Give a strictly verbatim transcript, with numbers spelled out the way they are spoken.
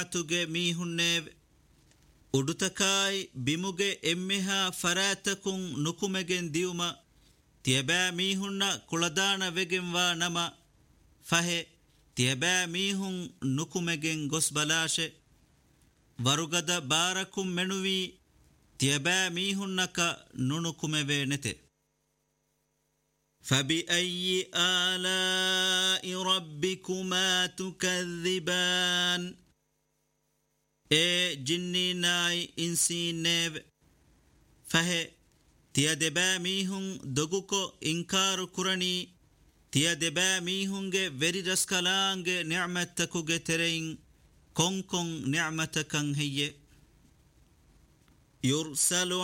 tuge mihunnev udutakay bimuge emmeha faratakun nukumegen diuma tiaba mihunna kuladana vegenwa nama fahe tiaba mihun nukumegen gosbalashe warugada barakum menuvi tiaba mihunnaka nunukumeve nete فبأي آلاء ربكما تكذبان اي جني ناي انسي نيف فهي تيا دبا ميهن دغوكو انكار كرني تيا دبا ميهنگه وري رسكلانگه نعمتكوگه ترين كون كون نعمتكن هي يرسل